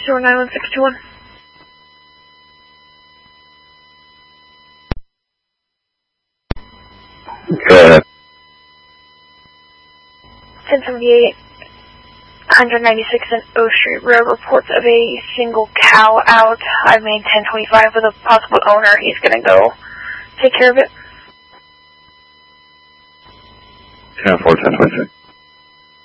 91621. Go ahead. 1078, 196 and O Street Road, reports of a single cow out. I've made 1025 with a possible owner. He's gonna go take care of it. 10-4, 10-26.